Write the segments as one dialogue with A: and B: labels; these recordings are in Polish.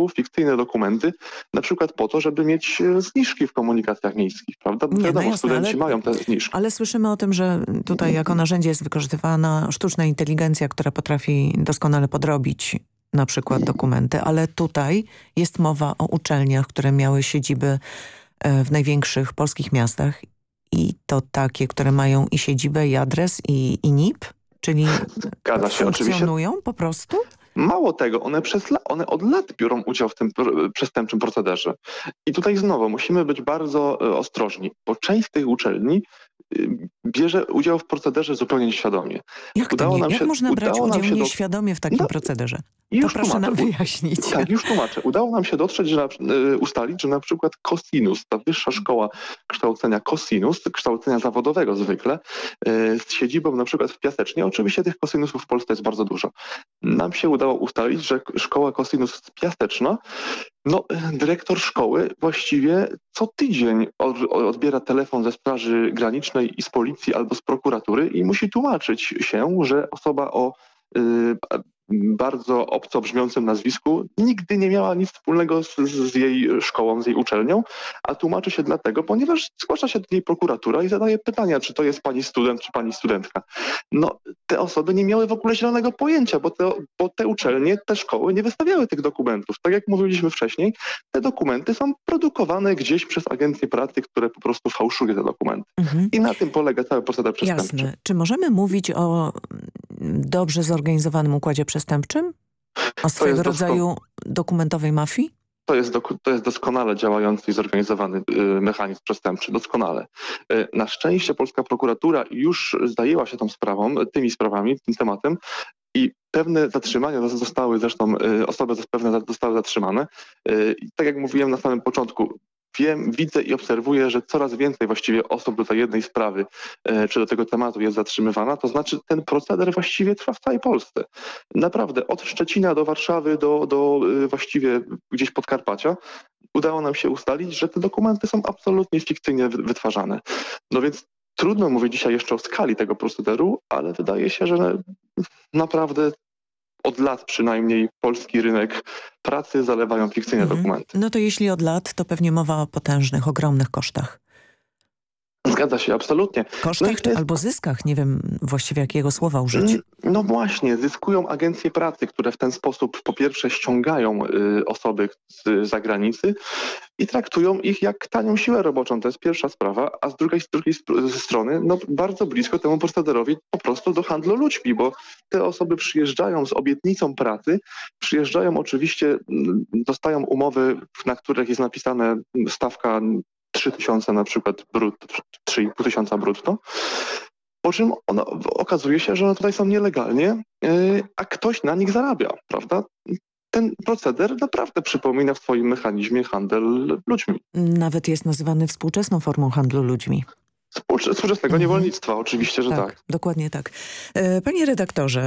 A: tytułu fikcyjne dokumenty, na przykład po to, żeby mieć zniżki w komunikacjach miejskich, prawda? Bo wiadomo,
B: jasne,
A: studenci mają te zniżki.
B: Ale słyszymy o tym, że tutaj jako narzędzie jest wykorzystywana sztuczna inteligencja, która potrafi doskonale podrobić na przykład dokumenty, ale tutaj jest mowa o uczelniach, które miały siedziby w największych polskich miastach i to takie, które mają i siedzibę, i adres, i NIP, czyli
A: Zgadza się,
B: funkcjonują
A: oczywiście.
B: po prostu?
A: Mało tego, one od lat biorą udział w tym przestępczym procederze. I tutaj znowu musimy być bardzo ostrożni, bo część z tych uczelni bierze udział w procederze zupełnie nieświadomie.
B: Jak to nie? Jak można brać udział nieświadomie w takim procederze? To proszę nam wyjaśnić.
A: Tak, już tłumaczę. Udało nam się dotrzeć, ustalić, że na przykład cosinus, ta wyższa szkoła kształcenia cosinus, kształcenia zawodowego zwykle, z siedzibą na przykład w Piasecznie, oczywiście tych cosinusów w Polsce jest bardzo dużo. Nam się udało ustalić, że szkoła cosinus Piaseczna, dyrektor szkoły właściwie co tydzień odbiera telefon ze Straży Granicznej i z policji albo z prokuratury i musi tłumaczyć się, że osoba o bardzo obco brzmiącym nazwisku nigdy nie miała nic wspólnego z jej szkołą, z jej uczelnią, a tłumaczy się dlatego, ponieważ zgłasza się do niej prokuratura i zadaje pytania, czy to jest pani student, czy pani studentka. Te osoby nie miały w ogóle zielonego pojęcia, bo te uczelnie, te szkoły nie wystawiały tych dokumentów. Tak jak mówiliśmy wcześniej, te dokumenty są produkowane gdzieś przez agencje pracy, które po prostu fałszuje te dokumenty. I na tym polega cały proceder przestępczy.
B: Jasne. Czy możemy mówić o dobrze zorganizowanym układzie przestępczym? O swego rodzaju dokumentowej mafii?
A: To jest doskonale działający i zorganizowany mechanizm przestępczy. Doskonale. Na szczęście polska prokuratura już zajęła się tymi sprawami, tym tematem i pewne zatrzymania zostały zresztą, osoby pewne zostały zatrzymane. I tak jak mówiłem na samym początku, widzę i obserwuję, że coraz więcej właściwie osób do tej jednej sprawy czy do tego tematu jest zatrzymywana. To znaczy ten proceder właściwie trwa w całej Polsce. Naprawdę od Szczecina do Warszawy, do właściwie gdzieś Podkarpacia udało nam się ustalić, że te dokumenty są absolutnie fikcyjnie wytwarzane. No więc trudno mówić dzisiaj jeszcze o skali tego procederu, ale wydaje się, że naprawdę od lat przynajmniej polski rynek pracy zalewają fikcyjne dokumenty.
B: No to jeśli od lat, to pewnie mowa o potężnych, ogromnych kosztach.
A: Zgadza się, absolutnie.
B: Kosztach albo zyskach, nie wiem właściwie jakiego słowa użyć.
A: No właśnie, zyskują agencje pracy, które w ten sposób po pierwsze ściągają osoby z zagranicy i traktują ich jak tanią siłę roboczą. To jest pierwsza sprawa, a z drugiej strony bardzo blisko temu procederowi po prostu do handlu ludźmi, bo te osoby przyjeżdżają z obietnicą pracy, przyjeżdżają oczywiście, dostają umowy, na których jest napisane stawka 3000 na przykład brutto, 3500 brutto, po czym okazuje się, że one tutaj są nielegalnie, a ktoś na nich zarabia, prawda? Ten proceder naprawdę przypomina w swoim mechanizmie handel ludźmi.
B: Nawet jest nazywany współczesną formą handlu ludźmi.
A: Współczesnego niewolnictwa, oczywiście, że tak.
B: Dokładnie tak. Panie redaktorze,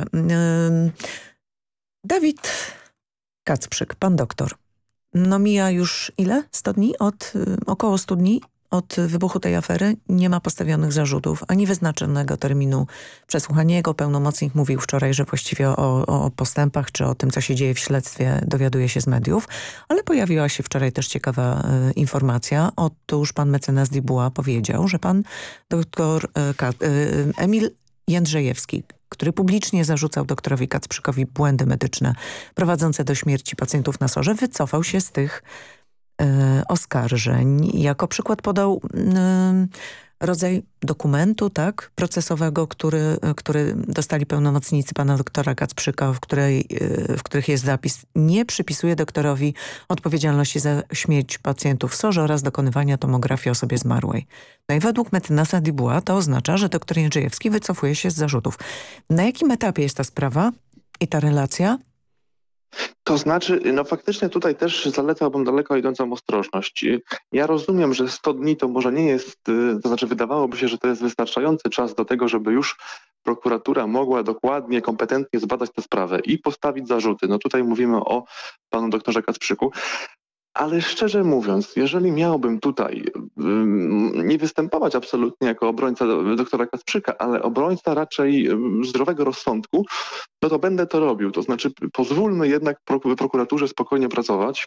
B: Dawid Kacprzyk, pan doktor. Mija już ile? 100 dni? Około 100 dni od wybuchu tej afery. Nie ma postawionych zarzutów, ani wyznaczonego terminu przesłuchania. Jego pełnomocnik mówił wczoraj, że właściwie o postępach, czy o tym, co się dzieje w śledztwie, dowiaduje się z mediów. Ale pojawiła się wczoraj też ciekawa informacja. Otóż pan mecenas Dubois powiedział, że pan doktor Emil Jędrzejewski, który publicznie zarzucał doktorowi Kacprzykowi błędy medyczne prowadzące do śmierci pacjentów na SOR-ze, wycofał się z tych oskarżeń. Jako przykład podał rodzaj dokumentu, procesowego, który dostali pełnomocnicy pana doktora Kacprzyka, w których jest zapis: nie przypisuje doktorowi odpowiedzialności za śmierć pacjentów w SOR-ze oraz dokonywania tomografii osobie zmarłej. No i według mecenasa Dubois to oznacza, że doktor Jędrzejewski wycofuje się z zarzutów. Na jakim etapie jest ta sprawa i ta relacja?
A: To znaczy, faktycznie tutaj też zalecałbym daleko idącą ostrożność. Ja rozumiem, że 100 dni to może nie jest, to znaczy wydawałoby się, że to jest wystarczający czas do tego, żeby już prokuratura mogła dokładnie, kompetentnie zbadać tę sprawę i postawić zarzuty. Tutaj mówimy o panu doktorze Kacprzyku. Ale szczerze mówiąc, jeżeli miałbym tutaj nie występować absolutnie jako obrońca doktora Kacprzyka, ale obrońca raczej zdrowego rozsądku, to będę to robił. To znaczy pozwólmy jednak prokuraturze spokojnie pracować,